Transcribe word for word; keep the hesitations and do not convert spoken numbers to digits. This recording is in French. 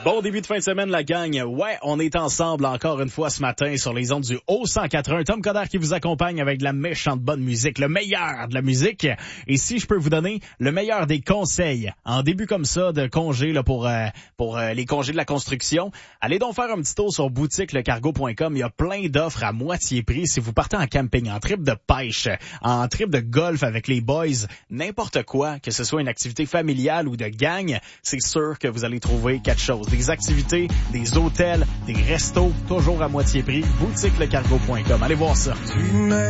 Bon début de fin de semaine, la gang. Ouais, on est ensemble encore une fois ce matin sur les ondes du Haut cent quatre-vingts. Tom Coderre qui vous accompagne avec de la méchante bonne musique, le meilleur de la musique. Et si je peux vous donner le meilleur des conseils en début comme ça de congé là, pour euh, pour euh, les congés de la construction, allez donc faire un petit tour sur boutique le cargo point com. Il y a plein d'offres à moitié prix si vous partez en camping, en trip de pêche, en trip de golf avec les boys, n'importe quoi, que ce soit une activité familiale ou de gang, c'est sûr que vous allez trouver quelque chose. Des activités, des hôtels, des restos, toujours à moitié prix. boutique le cargo point com. Allez voir ça.